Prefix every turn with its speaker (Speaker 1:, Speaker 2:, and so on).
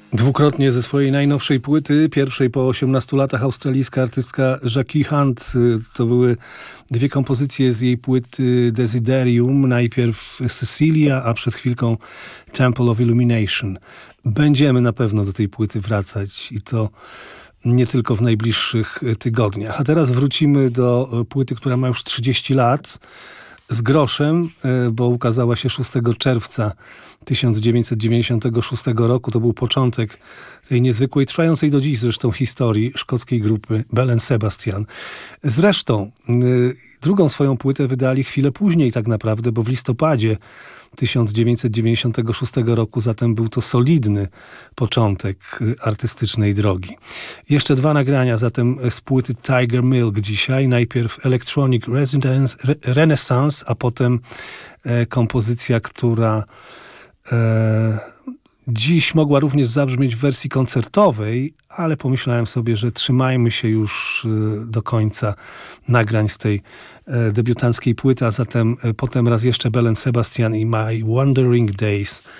Speaker 1: Dwukrotnie ze swojej najnowszej płyty, pierwszej po 18 latach, australijska artystka Jackie Hunt. To były dwie kompozycje z jej płyty Desiderium. Najpierw Cecilia, a przed chwilką Temple of Illumination. Będziemy na pewno do tej płyty wracać i to nie tylko w najbliższych tygodniach. A teraz wrócimy do płyty, która ma już 30 lat. Z groszem, bo ukazała się 6 czerwca 1996 roku. To był początek tej niezwykłej, trwającej do dziś zresztą historii szkockiej grupy Belle & Sebastian. Zresztą drugą swoją płytę wydali chwilę później tak naprawdę, bo w listopadzie 1996 roku, zatem był to solidny początek artystycznej drogi. Jeszcze dwa nagrania zatem z płyty Tiger Milk dzisiaj. Najpierw Electronic Renaissance, a potem kompozycja, która dziś mogła również zabrzmieć w wersji koncertowej, ale pomyślałem sobie, że trzymajmy się już do końca nagrań z tej debiutanckiej płyty, a zatem potem raz jeszcze Belle & Sebastian i My Wandering Days